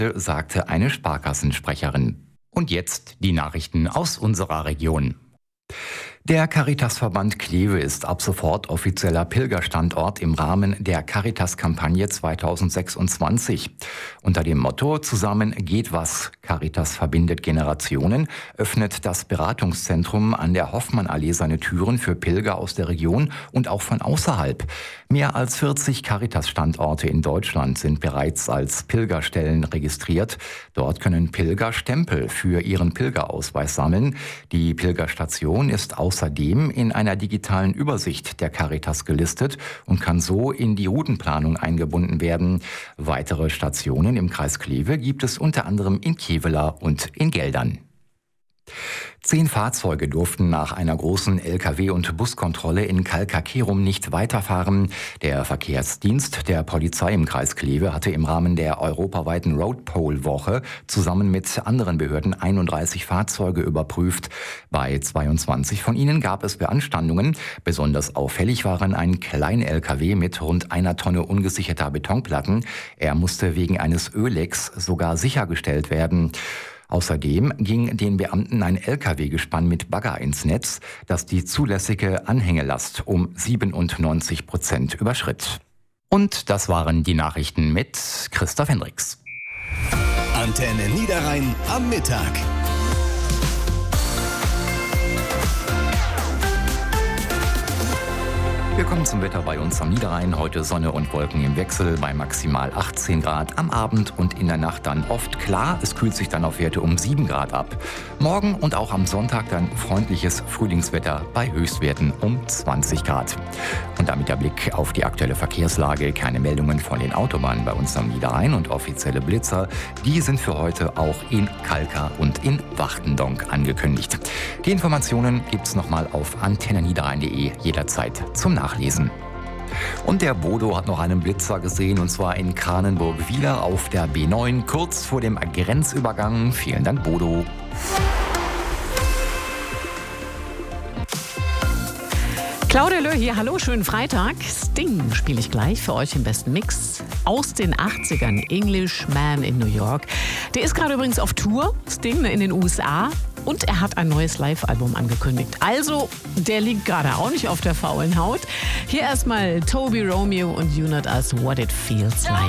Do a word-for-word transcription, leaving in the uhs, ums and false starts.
sagte eine Sparkassensprecherin. Und jetzt die Nachrichten aus unserer Region. Der Caritasverband Kleve ist ab sofort offizieller Pilgerstandort im Rahmen der Caritas-Kampagne zweitausendsechsundzwanzig. Unter dem Motto "Zusammen geht was, Caritas verbindet Generationen" öffnet das Beratungszentrum an der Hoffmannallee seine Türen für Pilger aus der Region und auch von außerhalb. Mehr als vierzig Caritas-Standorte in Deutschland sind bereits als Pilgerstellen registriert. Dort können Pilger Stempel für ihren Pilgerausweis sammeln. Die Pilgerstation ist außerdem in einer digitalen Übersicht der Caritas gelistet und kann so in die Routenplanung eingebunden werden. Weitere Stationen im Kreis Kleve gibt es unter anderem in Kevela und in Geldern. Zehn Fahrzeuge durften nach einer großen L K W- und Buskontrolle in Kalkakerum nicht weiterfahren. Der Verkehrsdienst der Polizei im Kreis Kleve hatte im Rahmen der europaweiten Roadpol-Woche zusammen mit anderen Behörden einunddreißig Fahrzeuge überprüft. Bei zweiundzwanzig von ihnen gab es Beanstandungen. Besonders auffällig waren ein Klein-L K W mit rund einer Tonne ungesicherter Betonplatten. Er musste wegen eines Öllecks sogar sichergestellt werden. Außerdem ging den Beamten ein L K W-Gespann mit Bagger ins Netz, das die zulässige Anhängelast um siebenundneunzig Prozent überschritt. Und das waren die Nachrichten mit Christoph Hendricks. Antenne Niederrhein am Mittag. Wir kommen zum Wetter bei uns am Niederrhein. Heute Sonne und Wolken im Wechsel bei maximal achtzehn Grad. Am Abend und in der Nacht dann oft klar. Es kühlt sich dann auf Werte um sieben Grad ab. Morgen und auch am Sonntag dann freundliches Frühlingswetter bei Höchstwerten um zwanzig Grad. Und damit der Blick auf die aktuelle Verkehrslage. Keine Meldungen von den Autobahnen bei uns am Niederrhein und offizielle Blitzer. Die sind für heute auch in Kalka und in Wachtendonk angekündigt. Die Informationen gibt's nochmal auf antenne niederrhein punkt de jederzeit zum Nachlesen. Und der Bodo hat noch einen Blitzer gesehen, und zwar in Kranenburg-Wieler auf der B neun, kurz vor dem Grenzübergang. Vielen Dank, Bodo. Claudia Löh hier, hallo, schönen Freitag. Sting spiele ich gleich für euch im besten Mix aus den achtzigern, Englishman in New York. Der ist gerade übrigens auf Tour, Sting, in den U S A. Und er hat ein neues Live-Album angekündigt. Also, der liegt gerade auch nicht auf der faulen Haut. Hier erstmal Toby Romeo und You Not Us, What It Feels Like.